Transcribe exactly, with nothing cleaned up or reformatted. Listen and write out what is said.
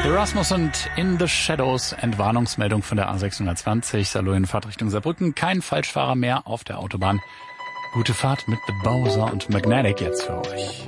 Erasmus und In the Shadows, Entwarnungsmeldung von der A sechshundertzwanzig, Saloyen Fahrtrichtung Saarbrücken, kein Falschfahrer mehr auf der Autobahn. Gute Fahrt mit The Bowser und Magnetic jetzt für euch.